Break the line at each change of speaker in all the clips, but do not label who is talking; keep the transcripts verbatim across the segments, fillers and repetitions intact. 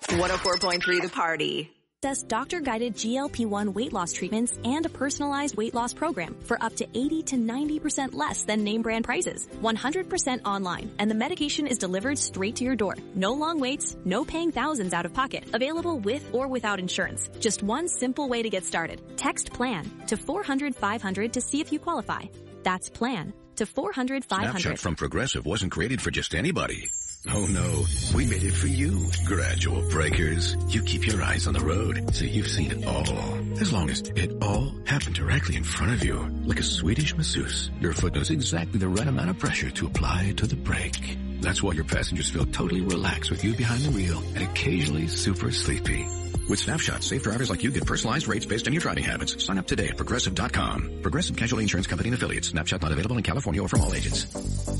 one oh four point three The Party.
Does doctor-guided G L P one weight loss treatments and a personalized weight loss program for up to eighty to ninety percent less than name brand prices. one hundred percent online, and the medication is delivered straight to your door. No long waits, no paying thousands out of pocket. Available with or without insurance. Just one simple way to get started. Text PLAN to four hundred five hundred to see if you qualify. That's PLAN to four hundred five hundred.
Snapshot from Progressive wasn't created for just anybody. Oh no, we made it for you. Gradual breakers. You keep your eyes on the road, so you've seen it all. As long as it all happened directly in front of you. Like a Swedish masseuse, your foot knows exactly the right amount of pressure to apply to the brake. That's why your passengers feel totally relaxed with you behind the wheel and occasionally super sleepy. With Snapshot, safe drivers like you get personalized rates based on your driving habits. Sign up today at Progressive dot com. Progressive Casualty Insurance Company and Affiliates. Snapshot not available in California or from all agents.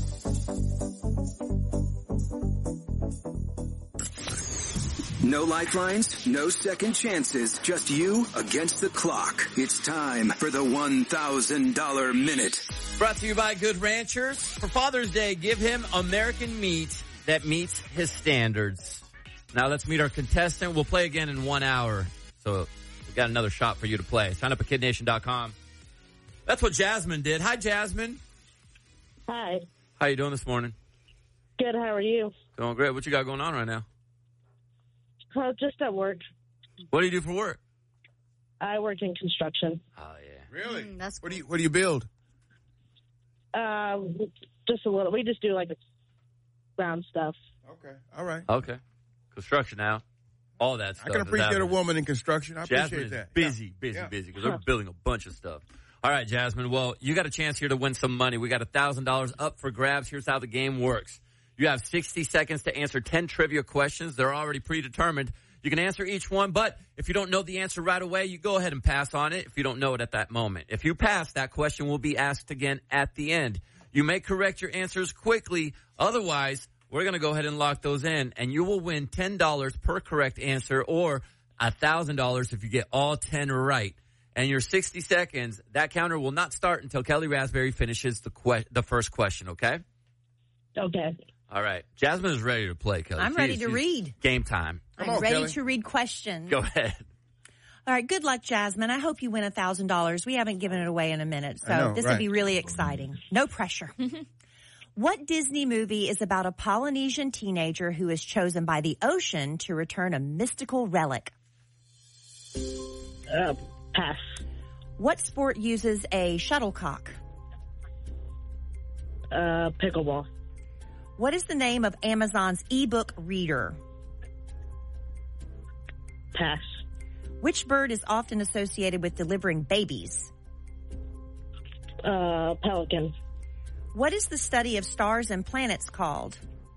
No lifelines, no second chances, just you against the clock. It's time for the one thousand dollars Minute.
Brought to you by Good Ranchers. For Father's Day, give him American meat that meets his standards. Now let's meet our contestant. We'll play again in one hour. So we've got another shot for you to play. Sign up at kid nation dot com. That's what Jasmine did. Hi, Jasmine.
Hi.
How you doing this morning?
Good. How are you?
Doing great. What you got going on right now?
Uh, just at work.
What do you do for work?
I work in construction.
Oh, yeah.
Really?
Mm, that's cool.
What do you What do you build?
Uh, just a little. We just do like the ground stuff.
Okay. All right.
Okay. Construction now. All that stuff.
I can appreciate a woman in construction. I
Jasmine
appreciate
is
that.
busy,
Yeah.
busy,
Yeah.
busy because they're building a bunch of stuff. All right, Jasmine. Well, you got a chance here to win some money. We got one thousand dollars up for grabs. Here's how the game works. You have sixty seconds to answer ten trivia questions. They're already predetermined. You can answer each one, but if you don't know the answer right away, you go ahead and pass on it if you don't know it at that moment. If you pass, that question will be asked again at the end. You may correct your answers quickly. Otherwise, we're going to go ahead and lock those in, and you will win ten dollars per correct answer or one thousand dollars if you get all ten right. And your sixty seconds, that counter will not start until Kelly Raspberry finishes the que- the first question, okay?
Okay.
All right. Jasmine is ready to play, Kelly.
I'm
She
ready
is-
to
she's-
read.
Game time.
I'm
on,
ready
Kelly.
to read questions.
Go ahead.
All right. Good luck, Jasmine. I hope you win one thousand dollars. We haven't given it away in a minute, so
I know,
this
right.
will be really exciting. No pressure. What Disney movie is about a Polynesian teenager who is chosen by the ocean to return a mystical relic?
Uh, pass.
What sport uses a shuttlecock?
Uh, pickleball.
What is the name of Amazon's ebook reader?
Pass.
Which bird is often associated with delivering babies?
Uh, pelican.
What is the study of stars and planets called?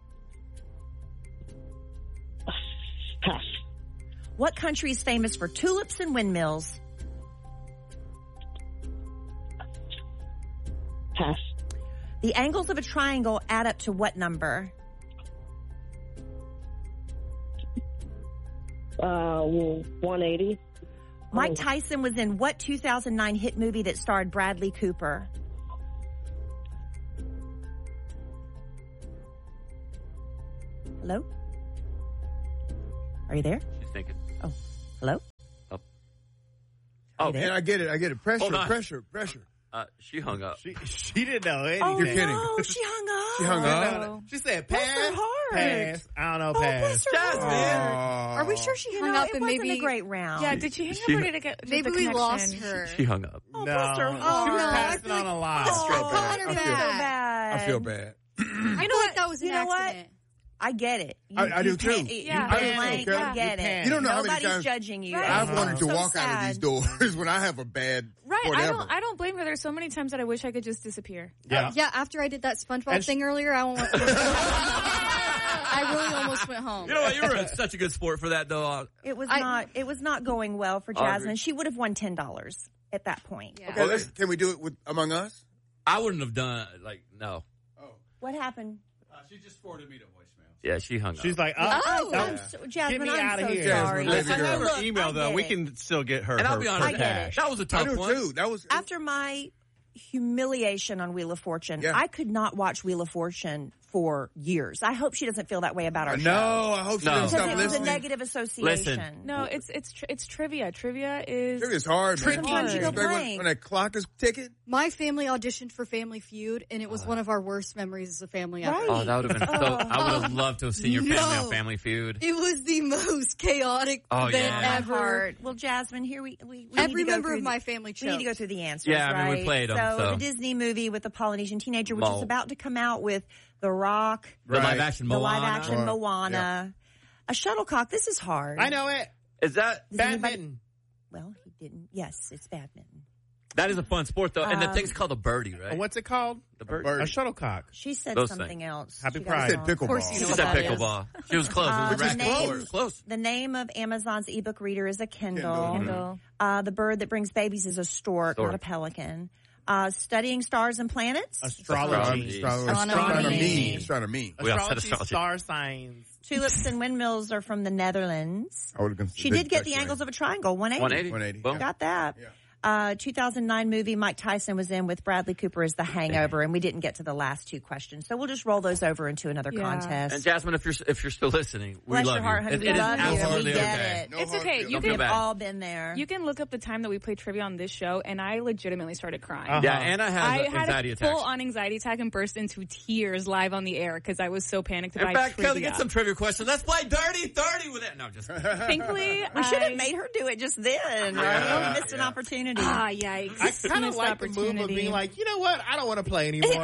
Pass.
What country is famous for tulips and windmills?
Pass.
The angles of a triangle add up to what number?
Uh, one eighty.
Mike
Oh.
Tyson was in what two thousand nine hit movie that starred Bradley Cooper? Hello? Are you there?
She's thinking.
Oh, hello?
Oh. Oh,
there?
Man, I get it. I get it. Pressure,
Hold on.
pressure, pressure.
Uh, she hung up.
She, she didn't know anything.
Oh,
You're kidding.
no, she hung up.
She hung up.
She said
Bless
pass.
her heart.
Pass. I don't know,
Oh,
pass.
bless her
Jasmine.
heart.
Are
Are we sure she
You
hung
know,
up
it
and
wasn't
maybe
a great round.
Yeah, did she hang
She-
up or did it get maybe the we connection? lost her?
She hung up.
Oh,
No.
bless her
She
heart.
was
no,
passing
I
on a lie.
Oh,
feel bad.
I feel
bad.
bad.
I feel bad.
I know what that was an
You know what?
accident.
I get it. You,
I- I
you
do too.
can't-
Yeah.
You
I
blank,
do too.
I get
You
it.
You
don't know how many
Nobody's
times
judging you.
Right.
I've wanted to
So
walk out of
sad.
these doors when I have a bad
Right, I
whatever.
don't. I don't blame her. There's so many times that I wish I could just disappear.
Yeah.
Yeah, after I did that SpongeBob
And-
thing earlier, I went. I really almost went home.
You know what? You were such a good sport for that, though. Uh,
It was
I-
not. It was not going well for
I agree.
Jasmine. She would have won ten dollars at that point.
Yeah.
Okay, let's, can we do it with Among Us?
I wouldn't have done like no.
What happened?
Uh, she just forwarded me to voicemail.
Yeah, she hung up.
She's like, oh,
Oh,
no.
I'm so, Jasmine,
Get me
I'm
outta
so
here.
sorry.
Jasmine, baby
I
girl.
look,
Her email
I
though,
get
we
it.
can still get her.
and I'll
her,
be
her
honest,
I get
cash.
it.
that was a
I
tough
do
one.
too. That was
After my humiliation on Wheel of Fortune,
Yeah.
I could not watch Wheel of Fortune for years. I hope she doesn't feel that way about our
No,
show.
I hope she
No.
doesn't
Because
stop
it was a
listening.
negative association.
Listen.
No, it's it's tr- it's trivia. Trivia is
Trivia's hard, man.
Sometimes you go
Especially when,
blank.
when that clock is ticking.
My family auditioned for Family Feud, and it was one of our worst memories as a family ever.
Right.
Oh, that would have been so. I would have loved to have seen your family
No.
on Family Feud.
It was the most chaotic
Oh,
event
yeah.
My
ever.
heart. Well, Jasmine, here we, we, we
Every
need to go
member
through
of
the-
my family
We need to go
choked.
through the answers,
Yeah, I mean, we
right?
played 'em,
So,
so.
the Disney movie with the Polynesian teenager, which
Mo.
is about to come out with The Rock,
The
Right.
live action
the
Moana.
live action
Right.
Moana, a shuttlecock. This is hard.
I know it.
Is that
Does anybody-
Badminton.
Well, he didn't. Yes, it's badminton.
that is a fun sport though, and the
Um,
thing's called a birdie, right?
And what's it called?
The bird.
bird.
A shuttlecock.
She said
Those
something
things.
else.
Happy
She got
Pride.
it
Said
wrong.
pickleball.
Of course you
She
know
said
what that is.
pickleball. She was close.
Uh,
it was a
the
racquetball.
name-
Close. Close.
The name of Amazon's ebook reader is a Kindle.
Kindle.
Uh, the bird that brings babies is a stork,
Stork.
not a pelican. Uh, studying stars and planets.
Astrology.
Astrology.
Astronomy. Astronomy.
We all said
Astrology,
astrology.
star signs.
Tulips and windmills are from the Netherlands.
I would have
She did get the angles of a triangle, one eighty.
one eighty.
one eighty.
Boom.
Got that.
Yeah.
Uh, two thousand nine movie Mike Tyson was in with Bradley Cooper as The Hangover, and we didn't get to the last two questions, so we'll just roll those over into another
Yeah.
contest.
And Jasmine, if you're if you're still listening, we
Bless
love
your heart,
you.
honey.
It,
We
it is
love you.
absolutely
We get
okay.
it.
No
It's
hard
okay.
feelings.
You
Don't feel
We've
bad.
all been there.
You can look up the time that we played trivia on this show, and I legitimately started crying.
Uh-huh.
Yeah, Anna has
I
an
had
anxiety
a
attacks.
full-on anxiety attack and burst into tears live on the air because I was so panicked
In
about
fact,
trivia.
Kelly, get some trivia questions. Let's play Dirty thirty with it. No, just kidding.
Thankfully,
we should
I-
have made her do it just then, right?
Yeah,
We missed an
yeah.
opportunity.
Ah, yikes.
I kind of
Missed
like the move of
opportunity.
being like, you know what? I don't want to play anymore.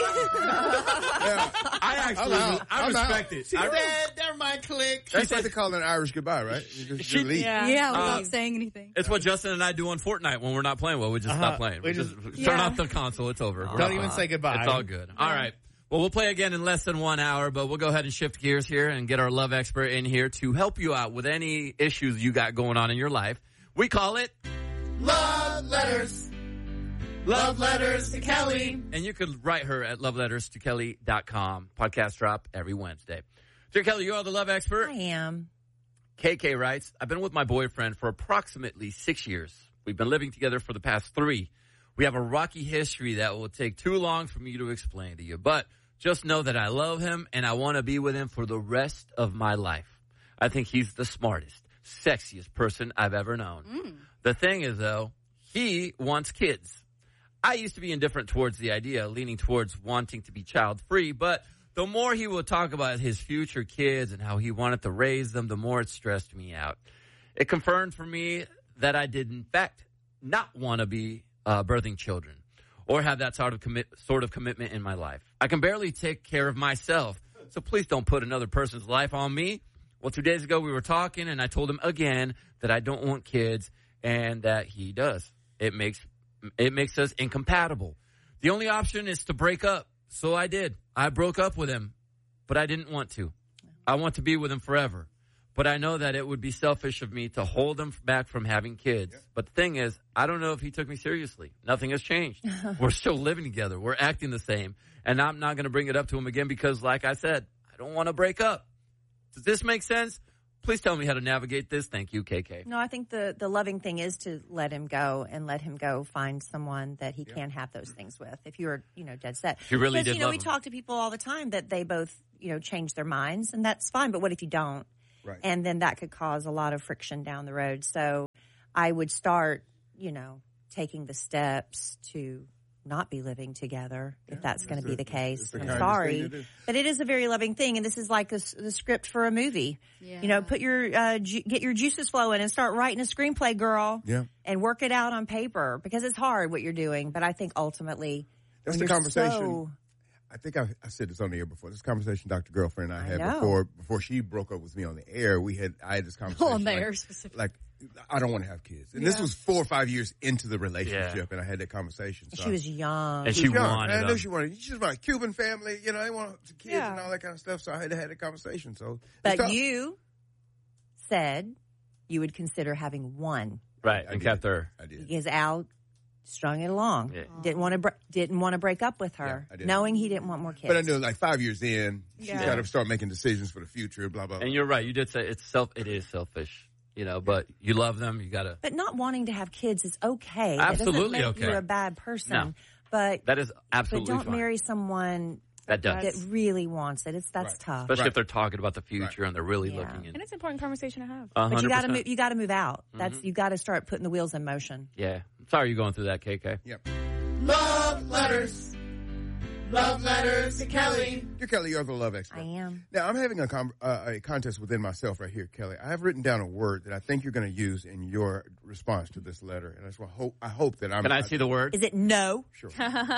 I actually,
I'm out.
I
I'm out.
respect it.
She
I,
said, never mind, click.
That's what they call an Irish goodbye, right? You just,
She-
just leave.
Yeah.
Yeah, without
Um,
saying anything.
it's what Justin and I do on Fortnite when we're not playing well. We just
Uh-huh.
stop playing. We,
We
just,
just-
turn
Yeah.
off the console. It's over. We're
Don't
off.
even say goodbye.
It's all good. All right. Well, we'll play again in less than one hour, but we'll go ahead and shift gears here and get our love expert in here to help you out with any issues you got going on in your life. We call it
Love letters. Love letters to Kelly.
And you could write her at love letters to kelly dot com. Podcast drop every Wednesday. Dear Kelly, you are the love expert.
I am.
K K writes, I've been with my boyfriend for approximately six years. We've been living together for the past three. We have a rocky history that will take too long for me to explain to you. But just know that I love him and I want to be with him for the rest of my life. I think he's the smartest, sexiest person I've ever known.
Mm.
The thing is, though, he wants kids. I used to be indifferent towards the idea, leaning towards wanting to be child-free, but the more he would talk about his future kids and how he wanted to raise them, the more it stressed me out. It confirmed for me that I did, in fact, not want to be uh, birthing children or have that sort of, commit, sort of commitment in my life. I can barely take care of myself, so please don't put another person's life on me. Well, two days ago we were talking, and I told him again that I don't want kids and that he does. It makes it makes us incompatible. The only option is to break up. So I did. I broke up with him, but I didn't want to. I want to be with him forever. But I know that it would be selfish of me to hold him back from having kids. But the thing is, I don't know if he took me seriously. Nothing has changed. We're still living together. We're acting the same. And I'm not going to bring it up to him again because, like I said, I don't want to break up. Does this make sense? Please tell me how to navigate this. Thank you, K K.
No, I think the, the loving thing is to let him go and let him go find someone that he can have those things with. If you're, you know, dead set.
He really
because,
did
you know,
love
we
him.
talk to people all the time that they both, you know, change their minds, and that's fine. But what if you don't?
Right.
And then that could cause a lot of friction down the road. So I would start, you know, taking the steps to not be living together if that's going to be the case.
it's the
I'm
kindest thing
sorry.
to do.
But it is a very loving thing, and this is like a s the script for a movie.
Yeah.
You know, put your uh, ju- get your juices flowing and start writing a screenplay, girl.
Yeah.
And work it out on paper because it's hard what you're doing. But I think ultimately,
That's
when
the
you're
conversation.
so-
I think I, I said this on the air before. This conversation Doctor Girlfriend and I,
I
had
know.
before before she broke up with me on the air. We had I had this conversation
On the
like,
air specifically.
like I don't want to have kids, and this
Yeah.
was four or five years into the relationship, and I had that conversation. So
she was young.
And
she
she
was young,
wanted
and I knew
them.
she wanted. She's about a Cuban family, you know. They want kids
Yeah.
and all that kind of stuff. So I had to have that conversation. So, it's
But
tough.
you said you would consider having one
Right,
I
and
did.
kept her.
I did.
because Al strung it along.
Yeah.
Didn't want to br- didn't want to break up with her,
Yeah, I did.
knowing he didn't want more kids.
But I knew like five years in, she's
Yeah.
got to start making decisions for the future. Blah blah. blah.
And you're right. You did say it's self. It is selfish, you know. But you love them. You gotta.
But not wanting to have kids is okay.
Absolutely
that doesn't make
okay.
you a bad person.
No.
But
That is
but
absolutely
don't
fine.
marry someone
That does.
That really wants it. It's that's
Right.
tough.
Especially
Right.
if they're talking about the future and they're really
Yeah.
looking in.
And it's an important conversation to have.
one
But you
hundred
got to
percent.
move. You got to move out.
Mm-hmm.
That's you got to start putting the wheels in motion.
Yeah. Sorry you're going through that, K K.
Yep.
Love letters. Love letters to Kelly.
Dear Kelly, you're the love expert.
I am.
Now, I'm having a, com- uh, a contest within myself right here, Kelly. I have written down a word that I think you're going to use in your response to this letter, and I just want hope. I hope that I'm.
Can I see the word?
Is it no?
Sure.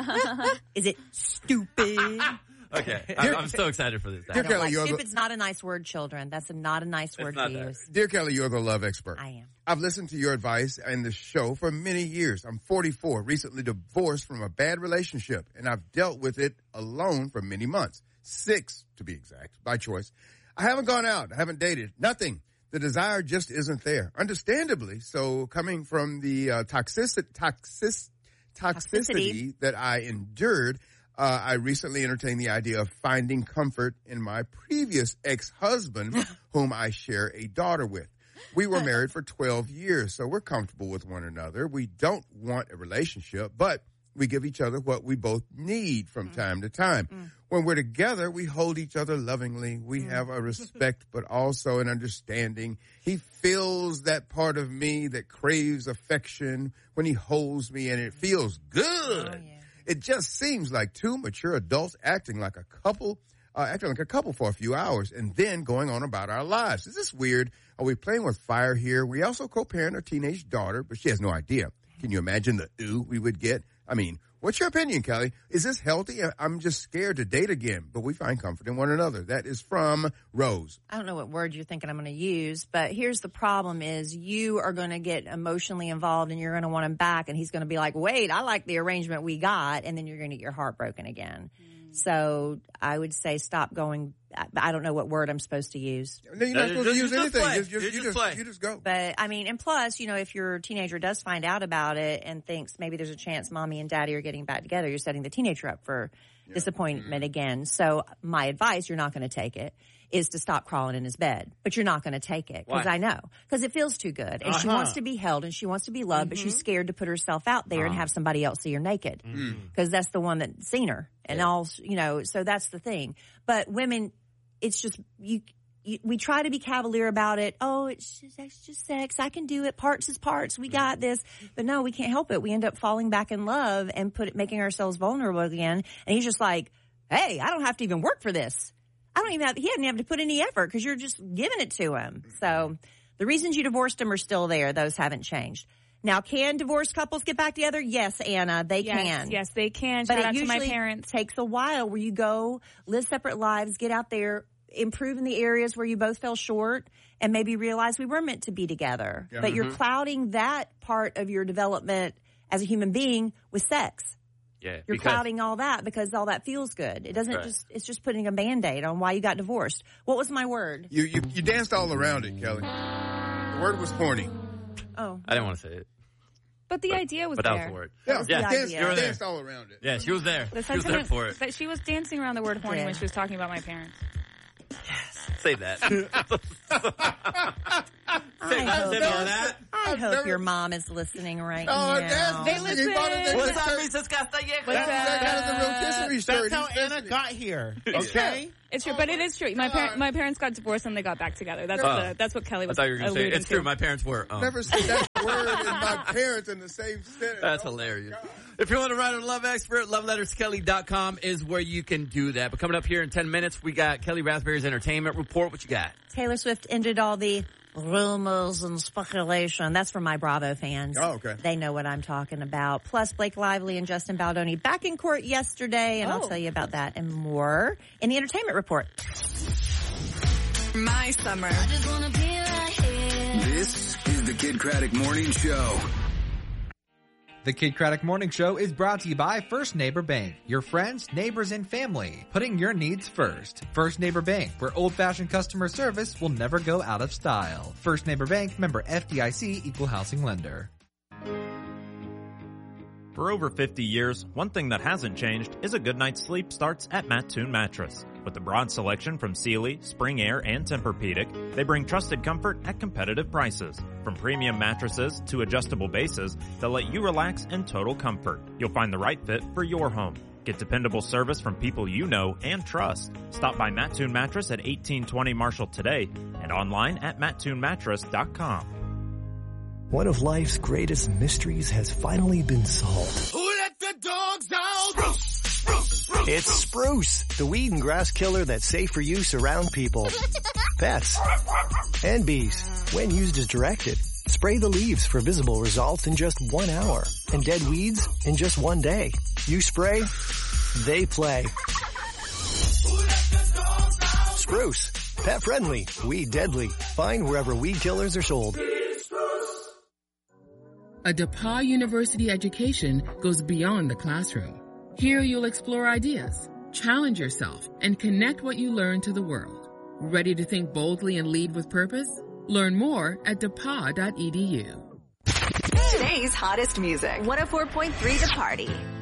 Is it stupid?
Okay. I, I'm so excited for this.
Dear Kelly,
Like,
you're the,
stupid's not a nice word, children. That's a, not a nice word
not
to
that.
use.
dear Kelly, you're the love expert.
I am.
I've listened to your advice and the show for many years. I'm forty-four, recently divorced from a bad relationship, and I've dealt with it alone for many months. Six, to be exact, by choice. I haven't gone out. I haven't dated. Nothing. The desire just isn't there. Understandably, so coming from the uh, toxic, toxic, toxicity,
Toxicity.
that I endured, uh, I recently entertained the idea of finding comfort in my previous ex-husband, whom I share a daughter with. We were married for twelve years, so we're comfortable with one another. We don't want a relationship, but we give each other what we both need from time to time. When we're together, we hold each other lovingly. We have a respect, but also an understanding. He feels that part of me that craves affection when he holds me, and it feels good.
Oh, yeah.
It just seems like two mature adults acting like a couple, uh, acting like a couple for a few hours and then going on about our lives. Is this weird? Are we playing with fire here? We also co-parent our teenage daughter, but she has no idea. Can you imagine the ooh we would get? I mean, what's your opinion, Kelly? Is this healthy? I'm just scared to date again, but we find comfort in one another. That is from Rose.
I don't know what word you're thinking I'm going to use, but here's the problem is you are going to get emotionally involved and you're going to want him back, and he's going to be like, wait, I like the arrangement we got, and then you're going to get your heart broken again. Mm. So I would say stop going. I don't know what word I'm supposed to use.
No, you're not
No,
supposed to
just-
use
just
anything.
play.
Just, just,
You
you,
just
just,
play.
you just go.
But, I mean, and plus, you know, if your teenager does find out about it and thinks maybe there's a chance mommy and daddy are getting back together, you're setting the teenager up for yeah. disappointment mm-hmm. again. So my advice, you're not going to take it, is to stop crawling in his bed. But you're not going to take it because I know. Because it feels too good. And uh-huh. she wants to be held and she wants to be loved, mm-hmm. but she's scared to put herself out there uh-huh. and have somebody else see her naked. Because mm-hmm. that's the one that's seen her. And yeah. all, you know, so that's the thing. But women... It's just, you, you, we try to be cavalier about it. Oh, it's just, it's just sex. I can do it. Parts is parts. We got this. But no, we can't help it. We end up falling back in love and put it, making ourselves vulnerable again. And he's just like, hey, I don't have to even work for this. I don't even have, he didn't have to put any effort because you're just giving it to him. So the reasons you divorced him are still there. Those haven't changed. Now, can divorced couples get back together? Yes, Anna, they
yes,
can.
Yes, they can.
But
Shout
it
out to
usually
my parents.
Takes a while where you go, live separate lives, get out there, improve in the areas where you both fell short, and maybe realize we were meant to be together. Yeah. But mm-hmm. you're clouding that part of your development as a human being with sex.
Yeah,
you're
because,
clouding all that because all that feels good. It doesn't
right.
just, it's just putting a Band-Aid on why you got divorced. What was my word?
You, you, you danced all around it, Kelly. The word was horny.
Oh.
I didn't want to say it.
But the
but,
idea was
but
there.
But that was the word.
Yeah,
was
yeah.
The
Danced,
idea.
you danced all around it.
Yeah, she was there.
The
she was there for it.
But she was dancing around the word horny
yeah.
when she was talking about my parents.
Say that.
I hope,
that.
I hope
never,
your mom is listening right
oh,
now.
They listen.
What's up, Missus Castillejo?
That's kind of the rotisserie story.
That's how Anna got here. Okay?
It's true, oh but it is true. My, par- my parents got divorced and they got back together. That's,
oh.
the, that's what Kelly was
I thought you were going to say, it's
to.
true, my parents were. Oh.
Never said that word in my parents in the same sentence.
That's
oh
hilarious. If you want to write a love expert, love letters kelly dot com is where you can do that. But coming up here in ten minutes, we got Kelly Raspberry's Entertainment Report. What you got?
Taylor Swift ended all the rumors and speculation. That's for my Bravo fans.
Oh, okay.
They know what I'm talking about. Plus, Blake Lively and Justin Baldoni back in court yesterday, and oh. I'll tell you about that and more in the Entertainment Report.
My summer. I just wanna be right here.
This is the Kid Craddock Morning Show.
The Kid Craddock Morning Show is brought to you by First Neighbor Bank. Your friends, neighbors, and family. Putting your needs first. First Neighbor Bank, where old-fashioned customer service will never go out of style. First Neighbor Bank, member F D I C, equal housing lender.
For over fifty years, one thing that hasn't changed is a good night's sleep starts at Mattoon Mattress. With a broad selection from Sealy, Spring Air, and Tempur-Pedic, they bring trusted comfort at competitive prices. From premium mattresses to adjustable bases that let you relax in total comfort. You'll find the right fit for your home. Get dependable service from people you know and trust. Stop by Mattoon Mattress at eighteen twenty Marshall today and online at mattoon mattress dot com.
One of life's greatest mysteries has finally been solved.
Who let the dogs out? Spruce, spruce, spruce.
It's Spruce, the weed and grass killer that's safe for use around people, pets, and bees. When used as directed, spray the leaves for visible results in just one hour and dead weeds in just one day. You spray, they play. Spruce, pet friendly, weed deadly. Find wherever weed killers are sold.
A DePauw University education goes beyond the classroom. Here you'll explore ideas, challenge yourself, and connect what you learn to the world. Ready to think boldly and lead with purpose? Learn more at depaw dot e d u.
Today's hottest music. one oh four point three The Party.